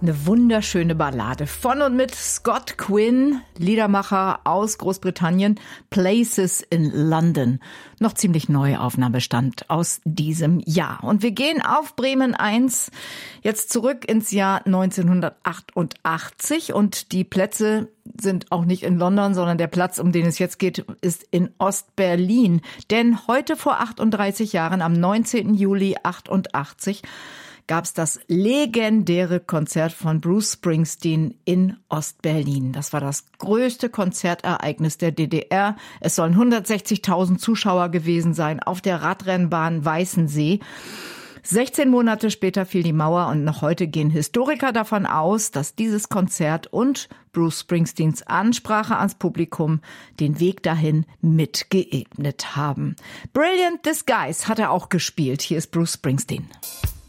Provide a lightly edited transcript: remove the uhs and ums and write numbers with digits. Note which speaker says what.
Speaker 1: Eine wunderschöne Ballade von und mit Scott Quinn, Liedermacher aus Großbritannien, Places in London. Noch ziemlich neue Aufnahmestand aus diesem Jahr. Und wir gehen auf Bremen 1 jetzt zurück ins Jahr 1988 und die Plätze sind auch nicht in London, sondern der Platz, um den es jetzt geht, ist in Ostberlin. Denn heute vor 38 Jahren, am 19. Juli 88, gab es das legendäre Konzert von Bruce Springsteen in Ostberlin. Das war das größte Konzertereignis der DDR. Es sollen 160.000 Zuschauer gewesen sein auf der Radrennbahn Weißensee. 16 Monate später fiel die Mauer und noch heute gehen Historiker davon aus, dass dieses Konzert und Bruce Springsteens Ansprache ans Publikum den Weg dahin mitgeebnet haben. Brilliant Disguise hat er auch gespielt. Hier ist Bruce Springsteen.